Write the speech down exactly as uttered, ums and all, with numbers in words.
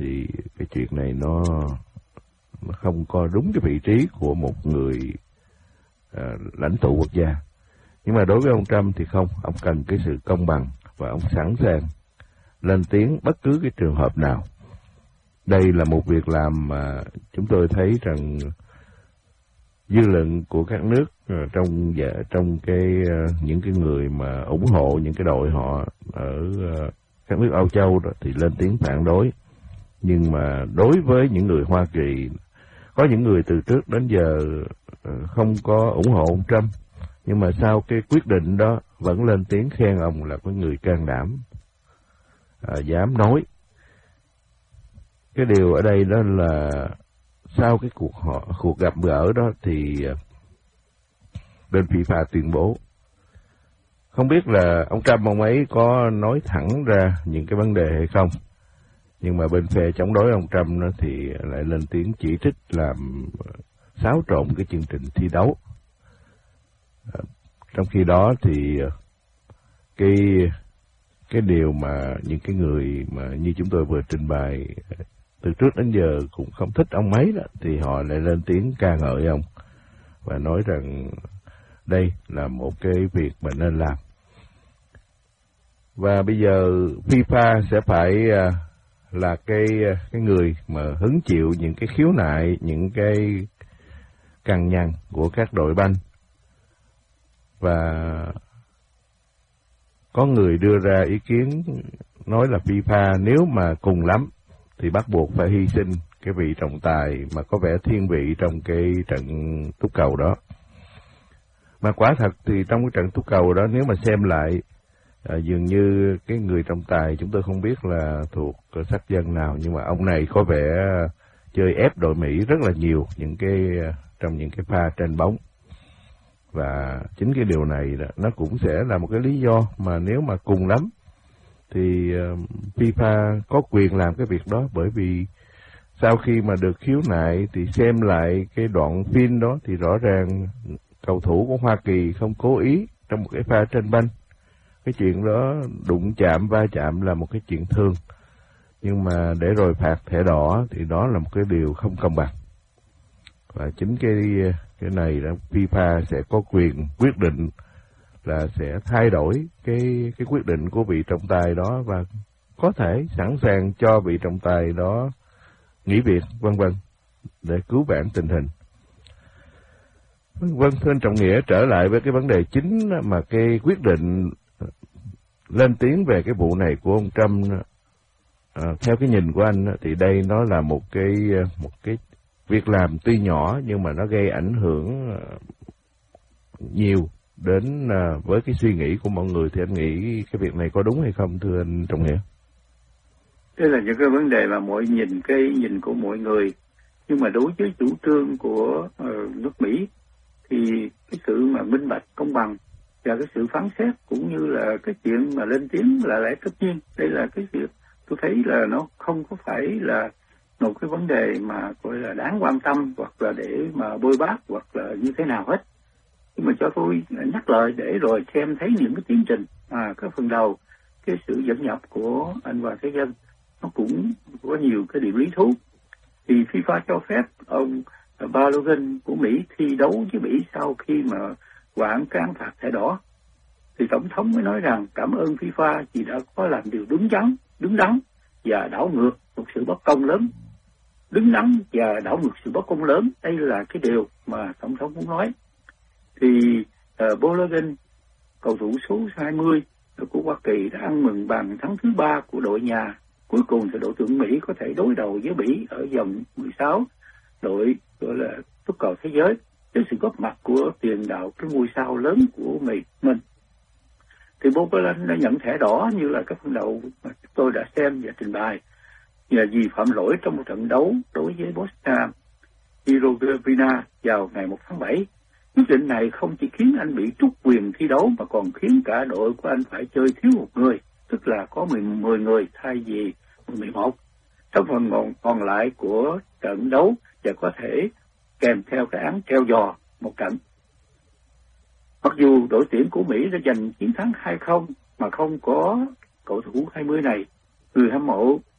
thì cái chuyện này nó, nó không có đúng cái vị trí của một người à, lãnh tụ quốc gia. Nhưng mà đối với ông Trump thì không, ông cần cái sự công bằng và ông sẵn sàng lên tiếng bất cứ cái trường hợp nào. Đây là một việc làm mà chúng tôi thấy rằng dư luận của các nước trong trong cái những cái người mà ủng hộ những cái đội họ ở các nước Âu Châu đó thì lên tiếng phản đối. Nhưng mà đối với những người Hoa Kỳ, có những người từ trước đến giờ không có ủng hộ ông Trump, nhưng mà sau cái quyết định đó vẫn lên tiếng khen ông là cái người can đảm, à, dám nói. Cái điều ở đây đó là sau cái cuộc họ cuộc gặp gỡ đó thì bên FIFA tuyên bố, không biết là ông Trump ông ấy có nói thẳng ra những cái vấn đề hay không, nhưng mà bên phe chống đối ông Trump đó thì lại lên tiếng chỉ trích làm xáo trộn cái chương trình thi đấu. Trong khi đó thì cái cái điều mà những cái người mà như chúng tôi vừa trình bày từ trước đến giờ cũng không thích ông mấy đó, thì họ lại lên tiếng ca ngợi ông và nói rằng đây là một cái việc mà nên làm. Và bây giờ FIFA sẽ phải là cái cái người mà hứng chịu những cái khiếu nại, những cái cằn nhằn của các đội banh. Và có người đưa ra ý kiến nói là FIFA nếu mà cùng lắm thì bắt buộc phải hy sinh cái vị trọng tài mà có vẻ thiên vị trong cái trận túc cầu đó. Mà quả thật thì trong cái trận túc cầu đó, nếu mà xem lại, à, dường như cái người trọng tài chúng tôi không biết là thuộc sắc dân nào, nhưng mà ông này có vẻ chơi ép đội Mỹ rất là nhiều những cái trong những cái pha trên bóng. Và chính cái điều này đó, nó cũng sẽ là một cái lý do mà nếu mà cùng lắm thì uh, FIFA có quyền làm cái việc đó, bởi vì sau khi mà được khiếu nại thì xem lại cái đoạn phim đó thì rõ ràng cầu thủ của Hoa Kỳ không cố ý trong một cái pha trên banh. Cái chuyện đó đụng chạm, va chạm là một cái chuyện thường. Nhưng mà để rồi phạt thẻ đỏ thì đó là một cái điều không công bằng. Và chính cái cái này là FIFA sẽ có quyền quyết định là sẽ thay đổi cái cái quyết định của vị trọng tài đó, và có thể sẵn sàng cho vị trọng tài đó nghỉ việc, vân vân, để cứu vãn tình hình. Vâng, thưa anh Trọng Nghĩa, trở lại với cái vấn đề chính mà cái quyết định lên tiếng về cái vụ này của ông Trump, à, theo cái nhìn của anh thì đây nó là một cái một cái việc làm tuy nhỏ nhưng mà nó gây ảnh hưởng nhiều đến uh, với cái suy nghĩ của mọi người. Thì anh nghĩ cái việc này có đúng hay không, thưa anh Trọng Nghĩa? Đây là những cái vấn đề mà mọi nhìn cái nhìn của mọi người, nhưng mà đối với chủ trương của uh, nước Mỹ thì cái sự mà minh bạch, công bằng và cái sự phán xét cũng như là cái chuyện mà lên tiếng là lẽ tất nhiên. Đây là cái việc tôi thấy là nó không có phải là một cái vấn đề mà gọi là đáng quan tâm hoặc là để mà bôi bác hoặc là như thế nào hết. Nhưng mà cho tôi nhắc lời để rồi xem thấy những cái tiến trình, à, cái phần đầu, cái sự dẫn nhập của anh Hoàng Thế Dân nó cũng có nhiều cái điểm lý thú. Thì FIFA cho phép ông Balogun của Mỹ thi đấu với Mỹ sau khi mà quản cái án phạt thẻ đỏ. Thì Tổng thống mới nói rằng cảm ơn FIFA vì đã có làm điều đúng đắn, đúng đắn và đảo ngược một sự bất công lớn. Đứng đắn và đảo ngược sự bất công lớn, đây là cái điều mà Tổng thống muốn nói. Thì uh, Balogun, cầu thủ số hai mươi của Hoa Kỳ, đã ăn mừng bàn thắng thứ ba của đội nhà. Cuối cùng thì đội tuyển Mỹ có thể đối đầu với Mỹ ở vòng mười sáu đội gọi là túc cầu thế giới, với sự góp mặt của tiền đạo cái ngôi sao lớn của Mỹ mình. Thì Balogun đã nhận thẻ đỏ như là cái phần đầu mà chúng tôi đã xem và trình bày, và vì phạm lỗi trong một trận đấu đối với Bosnia Herzegovina vào ngày một tháng bảy. Quyết định này không chỉ khiến anh bị trút quyền thi đấu mà còn khiến cả đội của anh phải chơi thiếu một người, tức là có mười người thay vì mười một trong phần còn, còn lại của trận đấu, và có thể kèm theo cái án treo giò một trận. Mặc dù đội tuyển của Mỹ đã giành chiến thắng hai không mà không có cầu thủ hai mươi này, người hâm mộ